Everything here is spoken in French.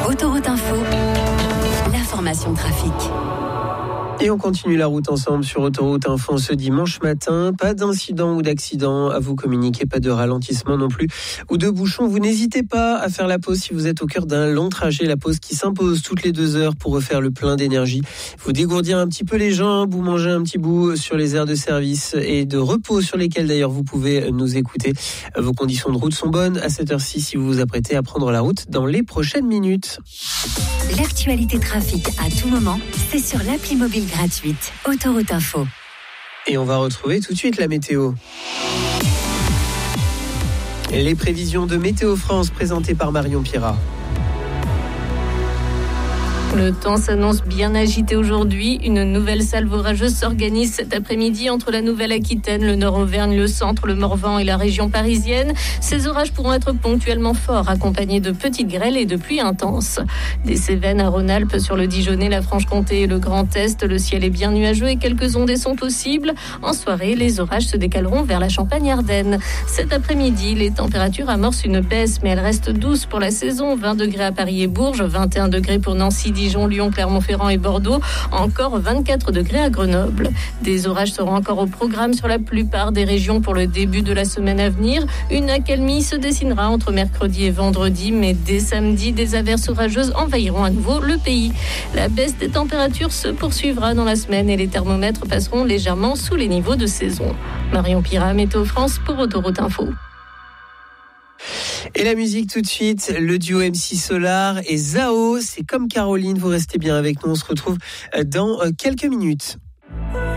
Autoroute Info, l'information trafic. Et on continue la route ensemble sur Autoroute Info ce dimanche matin. Pas d'incident ou d'accident à vous communiquer, pas de ralentissement non plus ou de bouchons. Vous n'hésitez pas à faire la pause si vous êtes au cœur d'un long trajet. La pause qui s'impose toutes les 2 heures pour refaire le plein d'énergie. Vous dégourdir un petit peu les jambes, vous mangez un petit bout sur les aires de service et de repos sur lesquelles d'ailleurs vous pouvez nous écouter. Vos conditions de route sont bonnes à cette heure-ci si vous vous apprêtez à prendre la route dans les prochaines minutes. L'actualité trafic à tout moment, c'est sur l'appli mobile gratuite Autoroute Info. Et on va retrouver tout de suite la météo. Les prévisions de Météo France présentées par Marion Pierrat. Le temps s'annonce bien agité aujourd'hui. Une nouvelle salve orageuse s'organise cet après-midi entre la Nouvelle-Aquitaine, le Nord-Auvergne, le centre, le Morvan et la région parisienne. Ces orages pourront être ponctuellement forts, accompagnés de petites grêles et de pluies intenses. Des Cévennes à Rhône-Alpes, sur le Dijonais, la Franche-Comté et le Grand Est, le ciel est bien nuageux et quelques ondées sont possibles. En soirée, les orages se décaleront vers la Champagne-Ardenne. Cet après-midi, les températures amorcent une baisse, mais elles restent douces pour la saison. 20 degrés à Paris et Bourges, 21 degrés pour Nancy, Dijon, Lyon, Clermont-Ferrand et Bordeaux, encore 24 degrés à Grenoble. Des orages seront encore au programme sur la plupart des régions pour le début de la semaine à venir. Une accalmie se dessinera entre mercredi et vendredi, mais dès samedi, des averses orageuses envahiront à nouveau le pays. La baisse des températures se poursuivra dans la semaine et les thermomètres passeront légèrement sous les niveaux de saison. Marion Pierrat, Météo France pour Autoroute Info. Et la musique tout de suite, le duo MC Solar et Zao, c'est comme Caroline, vous restez bien avec nous, on se retrouve dans quelques minutes.